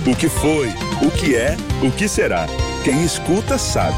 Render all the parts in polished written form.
O que foi, o que é, o que será. Quem escuta sabe.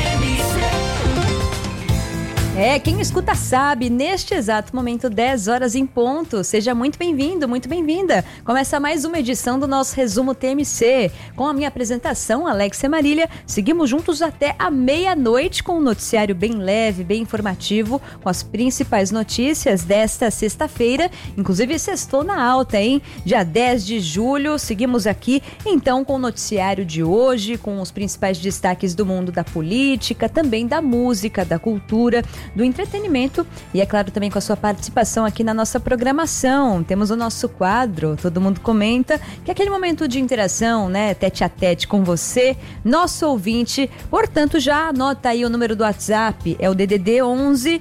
Quem escuta sabe, neste exato momento, 10 horas em ponto. Seja muito bem-vindo, muito bem-vinda. Começa mais uma edição do nosso Resumo TMC. Com a minha apresentação, Alexia Marília, seguimos juntos até a meia-noite com um noticiário bem leve, bem informativo, com as principais notícias desta sexta-feira. Inclusive, sextou na alta, hein? Dia 10 de julho, seguimos aqui, então, com o noticiário de hoje, com os principais destaques do mundo da política, também da música, da cultura, do entretenimento e, é claro, também com a sua participação aqui na nossa programação. Temos o nosso quadro, Todo Mundo Comenta, que é aquele momento de interação, né, tete a tete com você, nosso ouvinte. Portanto, já anota aí o número do WhatsApp, é o DDD 11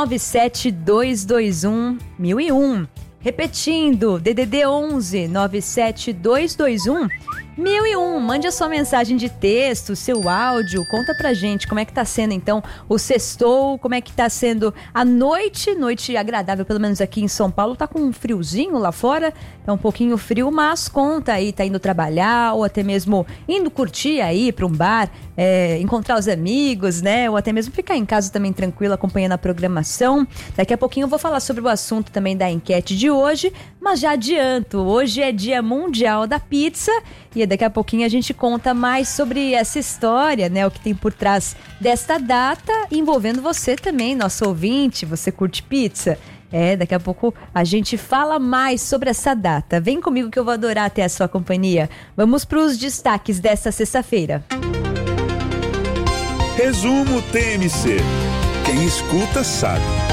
97221 1001. Repetindo, DDD 11 97221 1001, mande a sua mensagem de texto, seu áudio, conta pra gente como é que tá sendo então o sextou, como é que tá sendo a noite agradável, pelo menos aqui em São Paulo. Tá com um friozinho lá fora, é um pouquinho frio, mas conta aí, tá indo trabalhar ou até mesmo indo curtir aí pra um bar, encontrar os amigos, né, ou até mesmo ficar em casa também tranquilo, acompanhando a programação. Daqui a pouquinho eu vou falar sobre o assunto também da enquete de hoje, mas já adianto, hoje é Dia Mundial da Pizza e daqui a pouquinho a gente conta mais sobre essa história, né? O que tem por trás desta data, envolvendo você também, nosso ouvinte. Você curte pizza? Daqui a pouco a gente fala mais sobre essa data. Vem comigo que eu vou adorar ter a sua companhia. Vamos para os destaques desta sexta-feira. Resumo TMC. Quem escuta sabe.